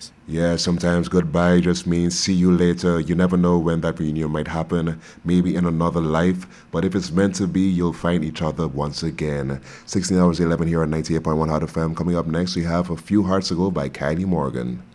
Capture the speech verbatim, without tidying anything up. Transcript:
Yeah, sometimes goodbye just means see you later. You never know when that reunion might happen, maybe in another life. But if it's meant to be, you'll find each other once again. sixteen hours eleven here on ninety-eight point one Hot F M. Coming up next, we have A Few Hearts Ago by Kylie Morgan.